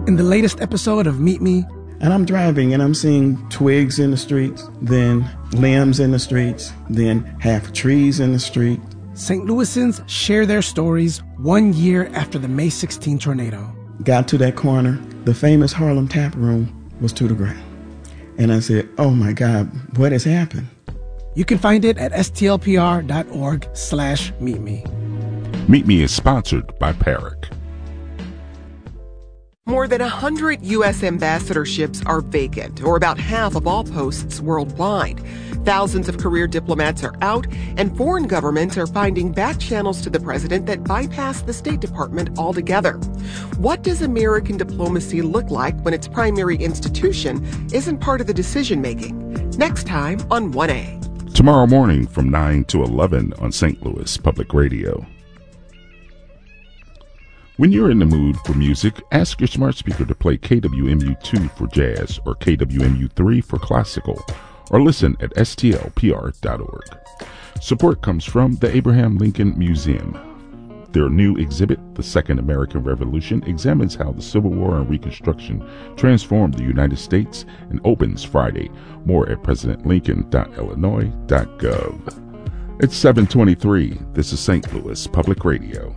In the latest episode of Meet Me, and I'm driving and I'm seeing twigs in the streets, then limbs in the streets, then half trees in the street. St. Louisans share their stories 1 year after the May 16 tornado. Got to that corner, the famous Harlem Tap Room was to the ground. And I said, oh my God, what has happened? You can find it at stlpr.org/meetme. Meet Me is sponsored by PARIC. More than 100 U.S. ambassadorships are vacant, or about half of all posts worldwide. Thousands of career diplomats are out, and foreign governments are finding back channels to the president that bypass the State Department altogether. What does American diplomacy look like when its primary institution isn't part of the decision-making? Next time on 1A. Tomorrow morning from 9 to 11 on St. Louis Public Radio. When you're in the mood for music, ask your smart speaker to play KWMU2 for jazz or KWMU3 for classical, or listen at stlpr.org. Support comes from the Abraham Lincoln Museum. Their new exhibit, The Second American Revolution, examines how the Civil War and Reconstruction transformed the United States and opens Friday. More at presidentlincoln.illinois.gov. It's 7:23. This is St. Louis Public Radio.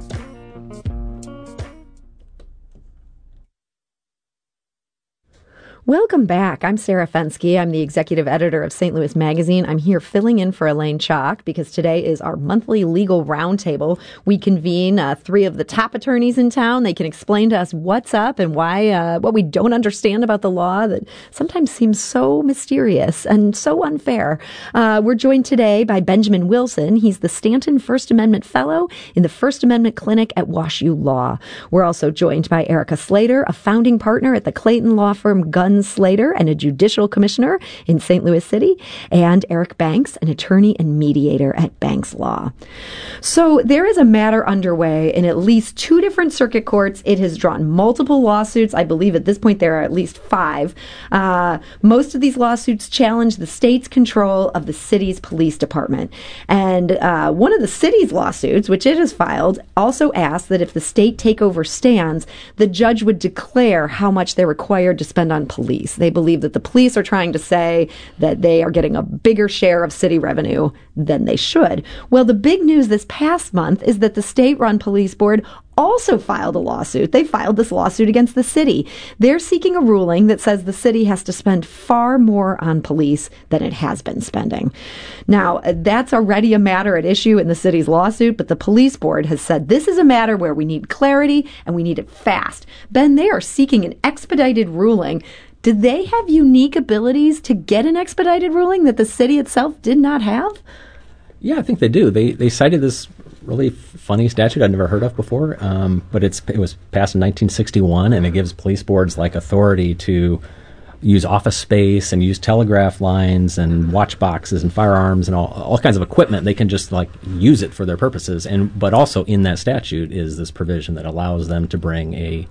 Welcome back. I'm Sarah Fenske. I'm the executive editor of St. Louis Magazine. I'm here filling in for Elaine Chalk because today is our monthly legal roundtable. We convene three of the top attorneys in town. They can explain to us what's up and why, what we don't understand about the law that sometimes seems so mysterious and so unfair. We're joined today by Benjamin Wilson. He's the Stanton First Amendment Fellow in the First Amendment Clinic at WashU Law. We're also joined by Erica Slater, a founding partner at the Clayton law firm Gunn Slater and a judicial commissioner in St. Louis City, and Eric Banks, an attorney and mediator at Banks Law. So there is a matter underway in at least two different circuit courts. It has drawn multiple lawsuits. I believe at this point there are at least 5. Most of these lawsuits challenge the state's control of the city's police department. And one of the city's lawsuits, which it has filed, also asks that if the state takeover stands, the judge would declare how much they're required to spend on police. They believe that the police are trying to say that they are getting a bigger share of city revenue than they should. Well, the big news this past month is that the state-run police board also filed a lawsuit. They filed this lawsuit against the city. They're seeking a ruling that says the city has to spend far more on police than it has been spending. Now, that's already a matter at issue in the city's lawsuit, but the police board has said this is a matter where we need clarity and we need it fast. Ben, they are seeking an expedited ruling. Do they have unique abilities to get an expedited ruling that the city itself did not have? Yeah, I think they do. They cited this really funny statute I'd never heard of before, but it was passed in 1961, and it gives police boards like authority to use office space and use telegraph lines and watch boxes and firearms and all kinds of equipment. They can just like use it for their purposes. But also in that statute is this provision that allows them to bring a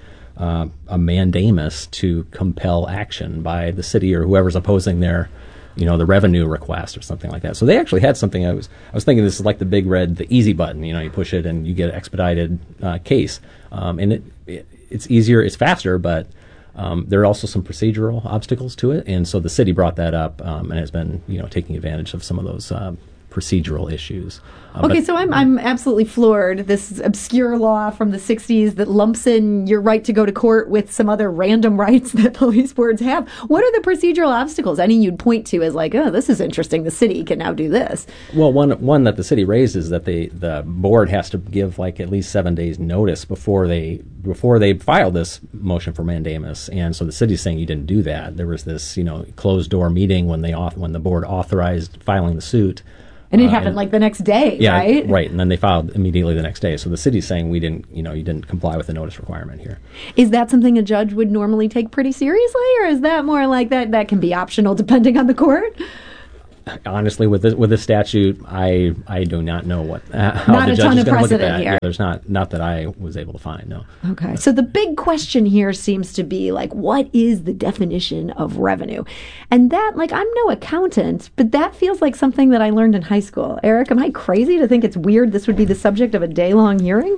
mandamus to compel action by the city or whoever's opposing their, the revenue request or something like that. So they actually had something. I was thinking this is like the big red, the easy button. You push it and you get an expedited case, and it's easier, it's faster, but there are also some procedural obstacles to it. And so the city brought that up and has been taking advantage of some of those procedural issues. Okay, so I'm absolutely floored. This obscure law from the 60s that lumps in your right to go to court with some other random rights that police boards have. What are the procedural obstacles? Any you'd point to as like, oh, this is interesting. The city can now do this. Well, one that the city raised is that the board has to give like at least 7 days notice before they file this motion for mandamus. And so the city's saying you didn't do that. There was this closed door meeting when the board authorized filing the suit. And it happened like the next day, yeah, right? Right, and then they filed immediately the next day. So the city's saying you didn't comply with the notice requirement here. Is that something a judge would normally take pretty seriously, or is that more like that can be optional depending on the court? Honestly, with this statute, I do not know how not the a judge ton is of going to look at precedent that. here. Yeah, there's not that I was able to find. No. Okay, so the big question here seems to be like, what is the definition of revenue? And that, like, I'm no accountant, but that feels like something that I learned in high school. Eric, am I crazy to think it's weird this would be the subject of a day-long hearing?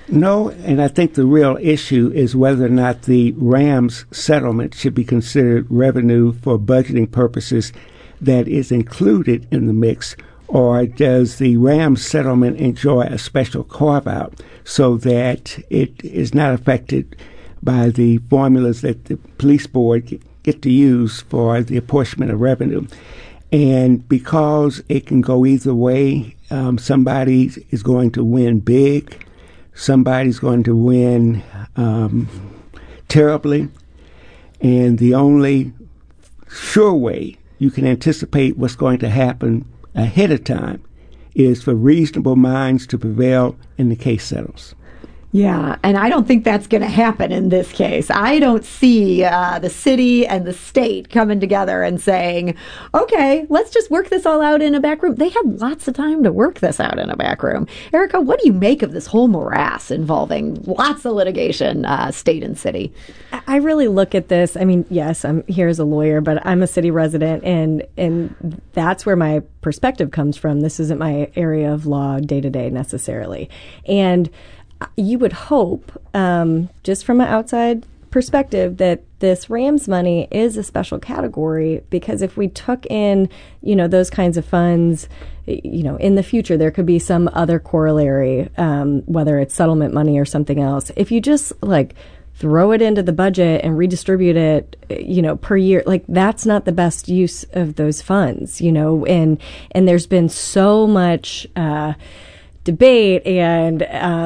No, and I think the real issue is whether or not the Rams settlement should be considered revenue for budgeting purposes that is included in the mix, or does the Rams settlement enjoy a special carve-out so that it is not affected by the formulas that the police board get to use for the apportionment of revenue. And because it can go either way, somebody is going to win big, somebody's going to win terribly, and the only sure way you can anticipate what's going to happen ahead of time is for reasonable minds to prevail and the case settles. Yeah, and I don't think that's going to happen in this case. I don't see the city and the state coming together and saying, okay, let's just work this all out in a back room. They had lots of time to work this out in a back room. Erica, what do you make of this whole morass involving lots of litigation, state and city? I really look at this. I mean, yes, I'm here as a lawyer, but I'm a city resident, and that's where my perspective comes from. This isn't my area of law day to day necessarily. And you would hope, just from an outside perspective, that this Rams money is a special category, because if we took in, those kinds of funds, in the future, there could be some other corollary, whether it's settlement money or something else. If you just throw it into the budget and redistribute it, per year, that's not the best use of those funds, and there's been so much, debate and,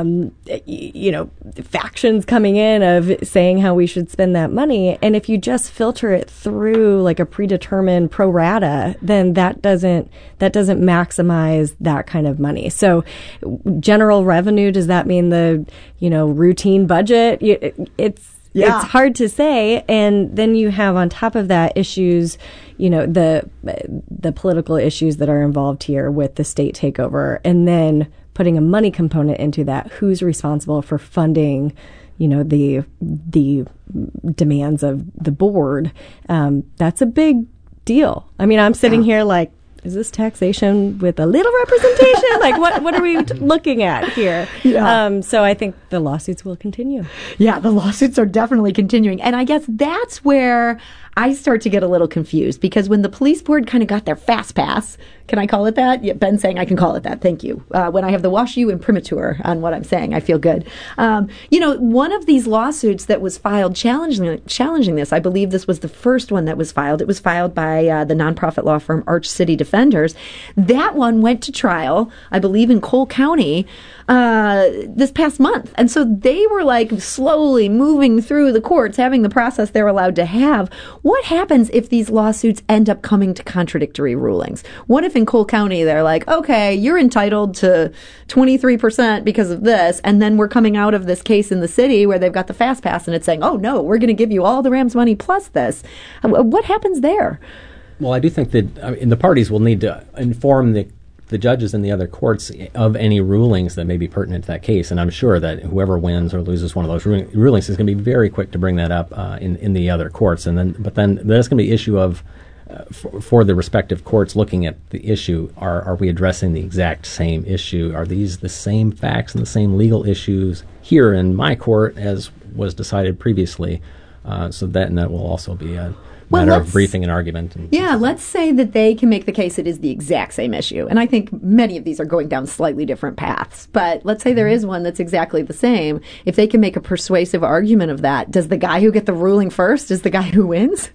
factions coming in of saying how we should spend that money. And if you just filter it through a predetermined pro rata, then that doesn't maximize that kind of money. So general revenue, does that mean the, routine budget? It's hard to say. And then you have on top of that issues, the political issues that are involved here with the state takeover, and then putting a money component into that. Who's responsible for funding, the demands of the board? That's a big deal. I mean, I'm sitting here is this taxation with a little representation? What are we looking at here? Yeah. So I think the lawsuits will continue. Yeah, the lawsuits are definitely continuing. And I guess that's where I start to get a little confused, because when the police board kind of got their fast pass, can I call it that? Yeah, Ben's saying I can call it that. Thank you. When I have the Wash U imprimatur on what I'm saying, I feel good. One of these lawsuits that was filed challenging this, I believe this was the first one that was filed. It was filed by the nonprofit law firm Arch City Defenders. That one went to trial, I believe, in Cole County this past month. And so they were slowly moving through the courts, having the process they're allowed to have. What happens if these lawsuits end up coming to contradictory rulings? What if in Cole County they're okay, you're entitled to 23% because of this, and then we're coming out of this case in the city where they've got the fast pass and it's saying, oh no, we're going to give you all the Rams money plus this. What happens there? Well, I do think that the parties will need to inform the judges in the other courts of any rulings that may be pertinent to that case, and I'm sure that whoever wins or loses one of those rulings is going to be very quick to bring that up in the other courts, but then there's going to be issue of for the respective courts looking at the issue. Are we addressing the exact same issue? Are these the same facts and the same legal issues here in my court as was decided previously? So that will also be a matter of briefing and argument. Let's say that they can make the case it is the exact same issue. And I think many of these are going down slightly different paths. But let's say there is one that's exactly the same. If they can make a persuasive argument of that, does the guy who gets the ruling first is the guy who wins?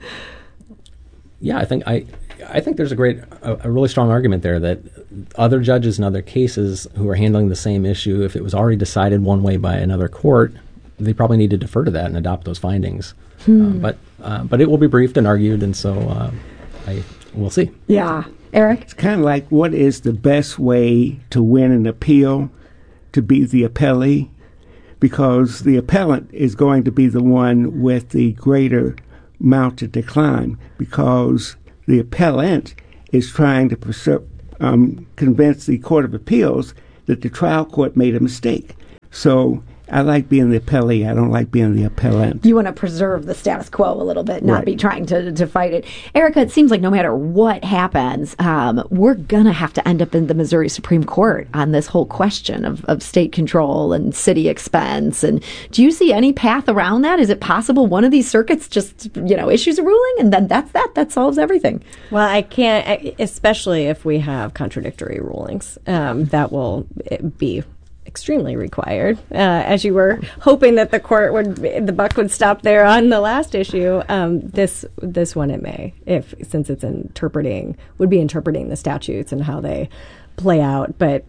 Yeah, I think there's a really strong argument there that other judges in other cases who are handling the same issue, if it was already decided one way by another court, they probably need to defer to that and adopt those findings. But it will be briefed and argued, and so we'll see. Yeah. Eric? It's kind of like, what is the best way to win an appeal to be the appellee? Because the appellant is going to be the one with the greater amount to decline, because the appellant is trying to convince the Court of Appeals that the trial court made a mistake. So I like being the appellee. I don't like being the appellant. You want to preserve the status quo a little bit, not Right. be trying to fight it. Erica, it seems like no matter what happens, we're going to have to end up in the Missouri Supreme Court on this whole question of state control and city expense. And do you see any path around that? Is it possible one of these circuits just, issues a ruling and then that solves everything? Well, I can't, especially if we have contradictory rulings. That will be extremely required. As you were hoping that the buck would stop there on the last issue, this one it may, since it's would be interpreting the statutes and how they play out. But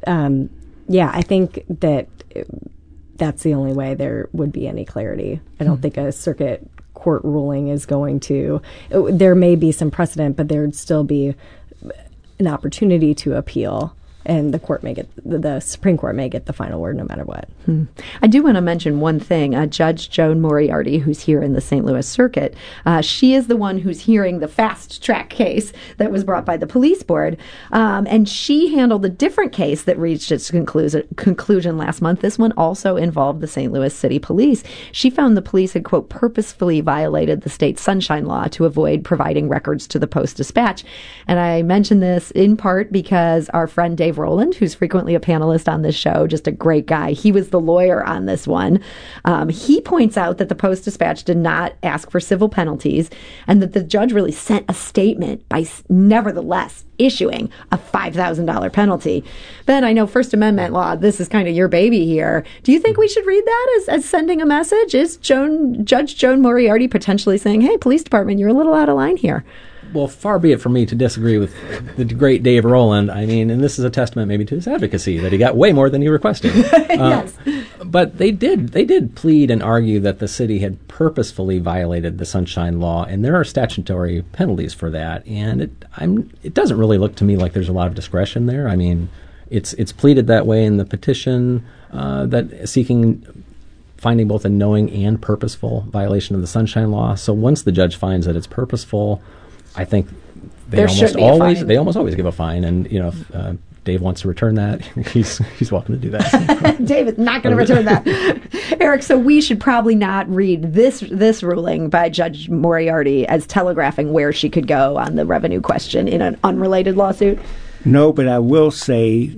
I think that that's the only way there would be any clarity. I don't think a circuit court ruling is going to. There may be some precedent, but there would still be an opportunity to appeal. And the Supreme Court may get the final word no matter what. I do want to mention one thing. Judge Joan Moriarty, who's here in the St. Louis Circuit, she is the one who's hearing the fast track case that was brought by the police board. And she handled a different case that reached its conclusion last month. This one also involved the St. Louis City Police. She found the police had, quote, purposefully violated the state sunshine law to avoid providing records to the Post-Dispatch. And I mention this in part because our friend Dave Rowland, who's frequently a panelist on this show, just a great guy. He was the lawyer on this one. He points out that the Post-Dispatch did not ask for civil penalties and that the judge really sent a statement by nevertheless issuing a $5,000 penalty. Ben, I know First Amendment law, this is kind of your baby here. Do you think we should read that as sending a message? Is Judge Joan Moriarty potentially saying, hey, police department, you're a little out of line here? Well, far be it from me to disagree with the great Dave Rowland. I mean, and this is a testament maybe to his advocacy that he got way more than he requested. Yes. But they did plead and argue that the city had purposefully violated the Sunshine Law, and there are statutory penalties for that. And it doesn't really look to me like there's a lot of discretion there. I mean, it's pleaded that way in the petition that seeking finding both a knowing and purposeful violation of the Sunshine Law. So once the judge finds that it's purposeful, I think they almost always give a fine, and if Dave wants to return that, he's welcome to do that. Dave is not going to return that. Eric, so we should probably not read this ruling by Judge Moriarty as telegraphing where she could go on the revenue question in an unrelated lawsuit? No, but I will say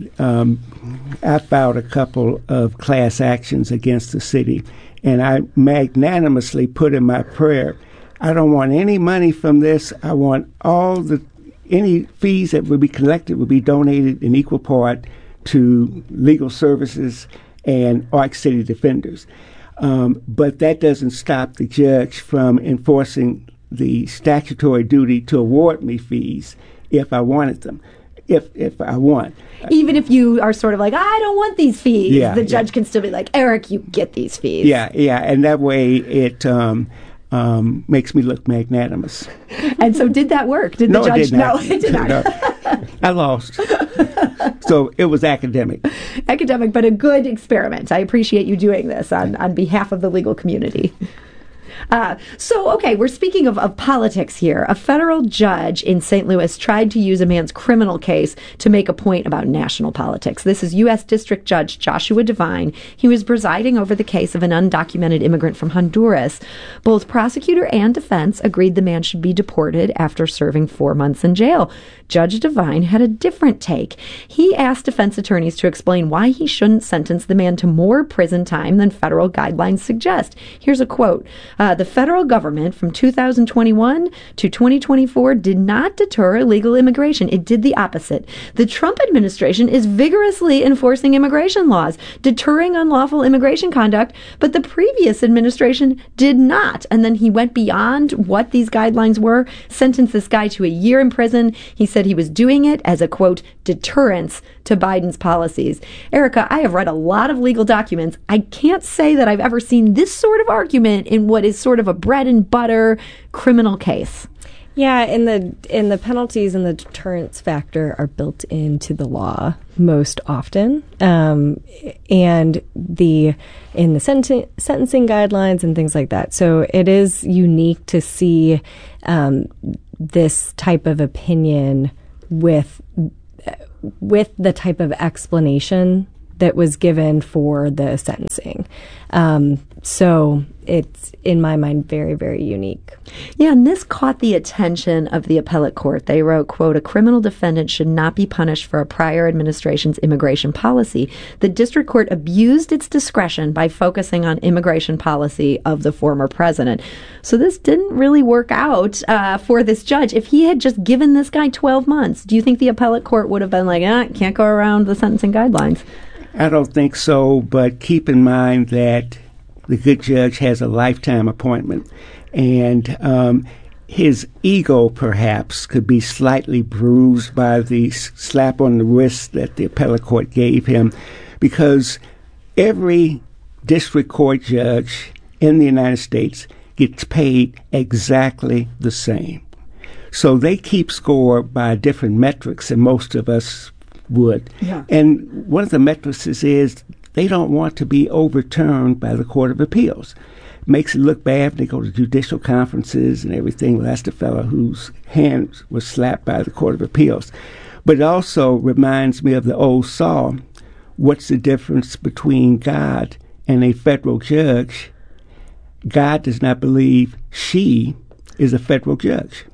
I filed a couple of class actions against the city, and I magnanimously put in my prayer, I don't want any money from this. I want any fees that would be collected would be donated in equal part to legal services and Ark City defenders. But that doesn't stop the judge from enforcing the statutory duty to award me fees if I wanted them. If I want. Even if you are sort of like, I don't want these fees, the judge can still be like, Eric, you get these fees. Yeah, and that way it makes me look magnanimous. And so did that work? Did the judge? No, it did not. No. I lost. So it was academic. Academic, but a good experiment. I appreciate you doing this on behalf of the legal community. We're speaking of politics here. A federal judge in St. Louis tried to use a man's criminal case to make a point about national politics. This is U.S. District Judge Joshua Devine. He was presiding over the case of an undocumented immigrant from Honduras. Both prosecutor and defense agreed the man should be deported after serving 4 months in jail. Judge Devine had a different take. He asked defense attorneys to explain why he shouldn't sentence the man to more prison time than federal guidelines suggest. Here's a quote. The federal government from 2021 to 2024 did not deter illegal immigration. It did the opposite. The Trump administration is vigorously enforcing immigration laws, deterring unlawful immigration conduct, but the previous administration did not. And then he went beyond what these guidelines were, sentenced this guy to a year in prison. He said he was doing it as a, quote, deterrence to Biden's policies. Erica, I have read a lot of legal documents. I can't say that I've ever seen this sort of argument in what is sort of a bread and butter criminal case. Yeah, and the penalties and the deterrence factor are built into the law most often, and in the sentencing guidelines and things like that. So it is unique to see this type of opinion with the type of explanation that was given for the sentencing. So it's, in my mind, very, very unique. Yeah, and this caught the attention of the appellate court. They wrote, quote, "A criminal defendant should not be punished for a prior administration's immigration policy. The district court abused its discretion by focusing on immigration policy of the former president." So this didn't really work out for this judge. If he had just given this guy 12 months, do you think the appellate court would have been like, can't go around the sentencing guidelines? I don't think so, but keep in mind that the good judge has a lifetime appointment, and his ego perhaps could be slightly bruised by the slap on the wrist that the appellate court gave him, because every district court judge in the United States gets paid exactly the same. So they keep score by different metrics than most of us would. Yeah. And one of the metrics is they don't want to be overturned by the Court of Appeals. It makes it look bad when they go to judicial conferences and everything. Well, that's the fellow whose hand was slapped by the Court of Appeals. But it also reminds me of the old saw, what's the difference between God and a federal judge? God does not believe she is a federal judge.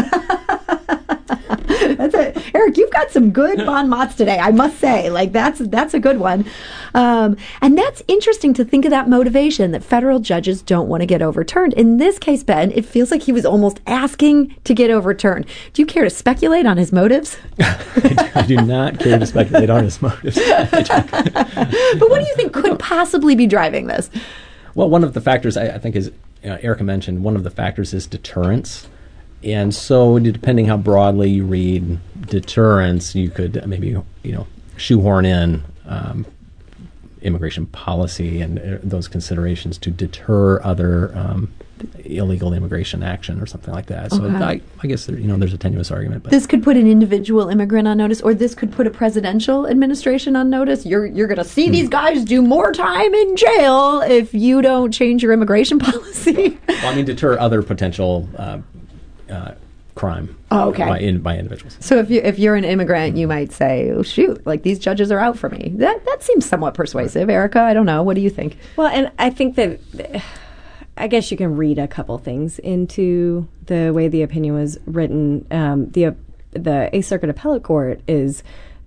That's it. Eric, you've got some good bon mots today, I must say. Like, that's a good one. And that's interesting to think of that motivation, that federal judges don't want to get overturned. In this case, Ben, it feels like he was almost asking to get overturned. Do you care to speculate on his motives? I do not care to speculate on his motives. But what do you think could possibly be driving this? Well, one of the factors I think is, Erica mentioned, one of the factors is deterrence. And so, depending how broadly you read deterrence, you could maybe, shoehorn in immigration policy and those considerations to deter other illegal immigration action or something like that. So I guess there's a tenuous argument. But this could put an individual immigrant on notice, or this could put a presidential administration on notice. You're going to see these guys do more time in jail if you don't change your immigration policy. Well, deter other potential crime by individuals. So if you're an immigrant, you might say, "Oh shoot, like these judges are out for me." That seems somewhat persuasive. Erica, I don't know. What do you think? Well, and I think that I guess you can read a couple things into the way the opinion was written. The Eighth Circuit Appellate Court is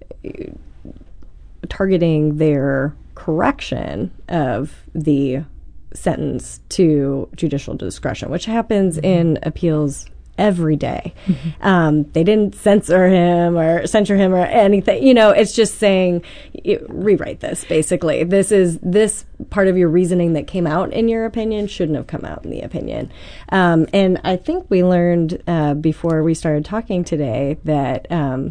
targeting their correction of the sentence to judicial discretion, which happens in appeals every day. Mm-hmm. They didn't censure him or anything. It's just saying, rewrite this, basically. This part of your reasoning that came out in your opinion shouldn't have come out in the opinion. And I think we learned before we started talking today that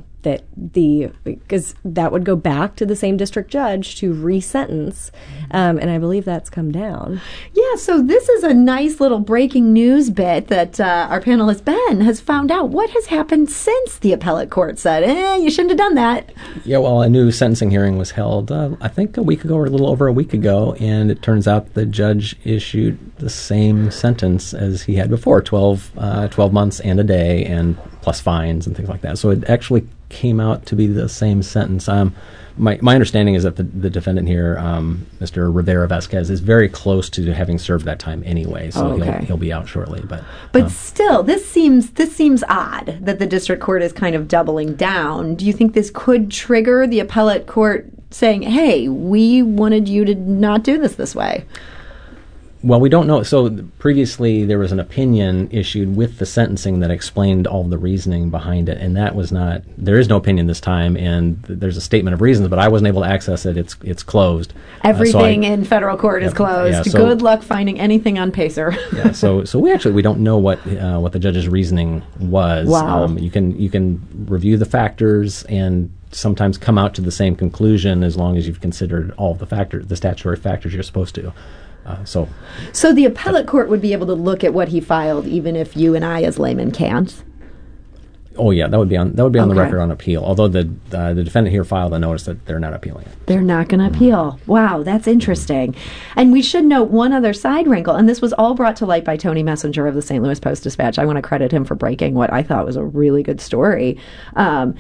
because that would go back to the same district judge to resentence, and I believe that's come down. Yeah, so this is a nice little breaking news bit that our panelist Ben has found out. What has happened since the appellate court said, you shouldn't have done that? Yeah, well, a new sentencing hearing was held, I think a week ago or a little over a week ago, and it turns out the judge issued the same sentence as he had before, 12 months and a day, and plus fines and things like that. So it actually came out to be the same sentence. My understanding is that the defendant here, Mr. Rivera Vasquez, is very close to having served that time anyway, so he'll be out shortly. But still, this seems odd that the district court is kind of doubling down. Do you think this could trigger the appellate court saying, "Hey, we wanted you to not do this way"? Well, we don't know. So previously there was an opinion issued with the sentencing that explained all the reasoning behind it, and that was not, there is no opinion this time, and there's a statement of reasons, but I wasn't able to access it. It's closed. Everything in federal court is closed. Yeah, good luck finding anything on Pacer. Yeah, so we don't know what the judge's reasoning was. Wow. You can review the factors and sometimes come out to the same conclusion as long as you've considered all of the statutory factors you're supposed to. So the appellate court would be able to look at what he filed, even if you and I, as laymen, can't. Oh yeah, that would be on the record on appeal. Although the defendant here filed a notice that they're not appealing it. They're not going to appeal. Wow, that's interesting. And we should note one other side wrinkle, and this was all brought to light by Tony Messenger of the St. Louis Post-Dispatch. I want to credit him for breaking what I thought was a really good story.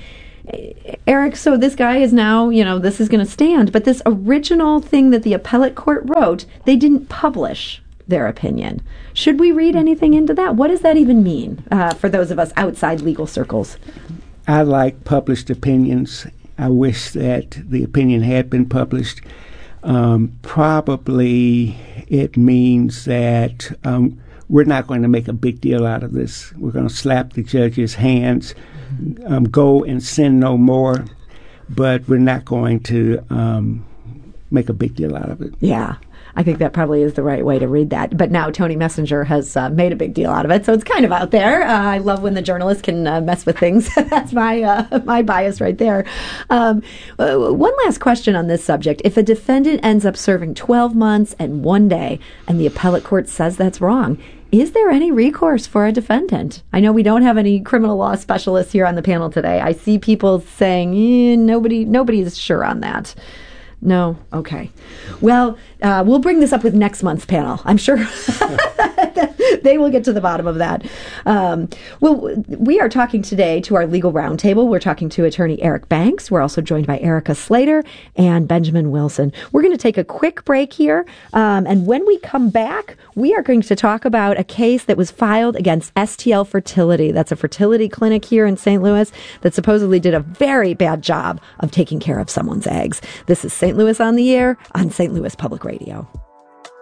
Eric, so this guy is now, this is going to stand, but this original thing that the appellate court wrote, they didn't publish their opinion. Should we read anything into that? What does that even mean for those of us outside legal circles? I like published opinions. I wish that the opinion had been published. Probably it means that we're not going to make a big deal out of this. We're going to slap the judge's hands, go and sin no more, but we're not going to make a big deal out of it. Yeah. I think that probably is the right way to read that. But now Tony Messenger has made a big deal out of it, so it's kind of out there. I love when the journalist can mess with things. That's my bias right there. One last question on this subject. If a defendant ends up serving 12 months and 1 day, and the appellate court says that's wrong, is there any recourse for a defendant? I know we don't have any criminal law specialists here on the panel today. I see people saying nobody is sure on that. No? Okay. Well, we'll bring this up with next month's panel. I'm sure they will get to the bottom of that. Well, we are talking today to our legal roundtable. We're talking to attorney Eric Banks. We're also joined by Erica Slater and Benjamin Wilson. We're going to take a quick break here. And when we come back, we are going to talk about a case that was filed against STL Fertility. That's a fertility clinic here in St. Louis that supposedly did a very bad job of taking care of someone's eggs. This is St. Louis on the Air on St. Louis Public Radio.